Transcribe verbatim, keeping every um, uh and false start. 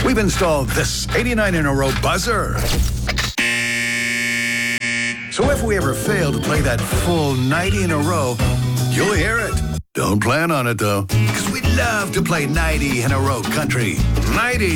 We've installed this eighty-nine in a row buzzer. So if we ever fail to play that full ninety in a row, you'll hear it. Don't plan on it, though, because we love to play ninety in a row country. ninety